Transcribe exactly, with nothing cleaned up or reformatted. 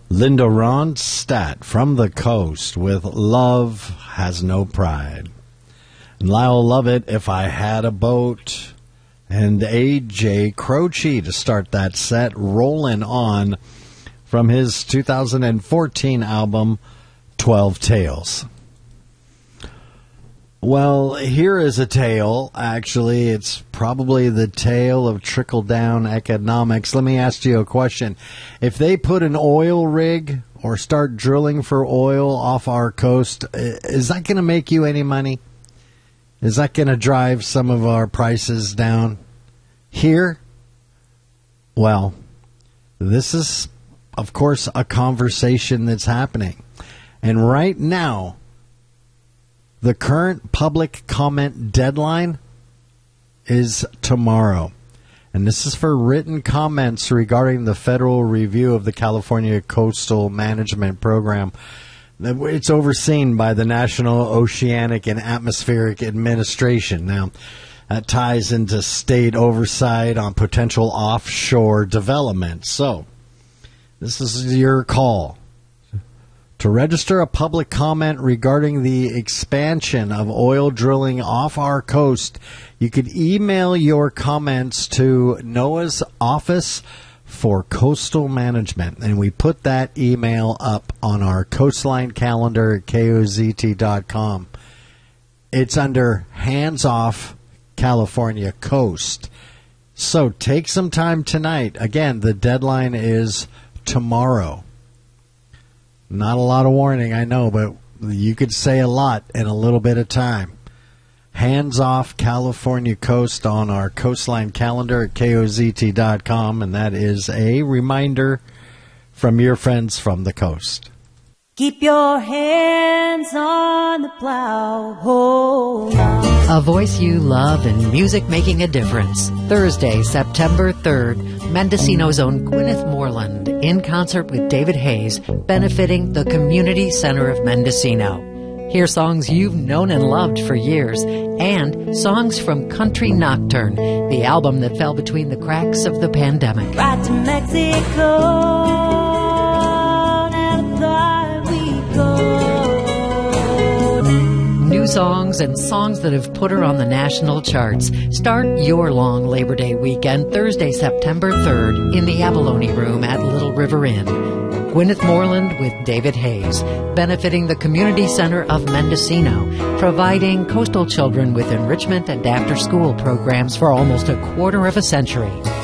Linda Ronstadt from the coast with Love Has No Pride. And Lyle Lovett, If I Had a Boat. And A J Croce to start that set, Rolling On, from his two thousand fourteen album, twelve Tales. Well, here is a tale. Actually, it's probably the tale of trickle-down economics. Let me ask you a question. If they put an oil rig or start drilling for oil off our coast, is that going to make you any money? Is that going to drive some of our prices down? Here? Well, this is, of course, a conversation that's happening. And right now, the current public comment deadline is tomorrow. And this is for written comments regarding the federal review of the California Coastal Management Program. It's overseen by the National Oceanic and Atmospheric Administration. Now, that ties into state oversight on potential offshore development. So, this is your call. To register a public comment regarding the expansion of oil drilling off our coast, you could email your comments to NOAA's Office for Coastal Management, and we put that email up on our coastline calendar at K O Z T dot com. It's under Hands Off California Coast. So take some time tonight. Again, the deadline is tomorrow. Not a lot of warning, I know, but you could say a lot in a little bit of time. Hands Off California Coast on our coastline calendar at K O Z T dot com, and that is a reminder from your friends from the coast. Keep your hands on the plow, hold on. A voice you love and music making a difference. Thursday, September third, Mendocino's own Gwyneth Moreland in concert with David Hayes, benefiting the Community Center of Mendocino. Hear songs you've known and loved for years, and songs from Country Nocturne, the album that fell between the cracks of the pandemic. Right to Mexico, and there we go. New songs and songs that have put her on the national charts. Start your long Labor Day weekend, Thursday, September third, in the Abalone Room at Little River Inn. Gwyneth Moreland with David Hayes, benefiting the Community Center of Mendocino, providing coastal children with enrichment and after-school programs for almost a quarter of a century.